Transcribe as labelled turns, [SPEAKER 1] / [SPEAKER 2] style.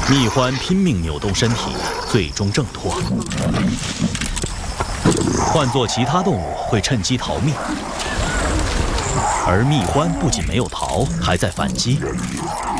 [SPEAKER 1] 蜜獾拼命扭动身体，最终挣脱。换做其他动物会趁机逃命，而蜜獾不仅没有逃，还在反击。